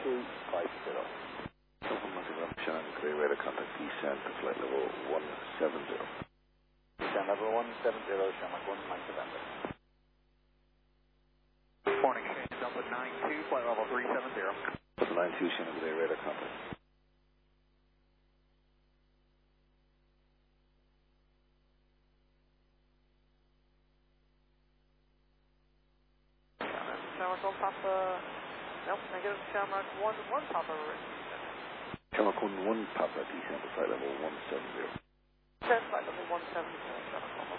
Shannon Gray radar contact descent to flight level 170. Descent level 170, Shamrock 1 Mike November. Morning, change Delta 92, flight level 370. Delta 92, Shannon Gray radar contact. Shamrock 1 Papa, nope, negative, Shamrock 1 Papa, Shamrock 1 Papa descent to flight level 170. Descent flight level 170, Shamrock 1.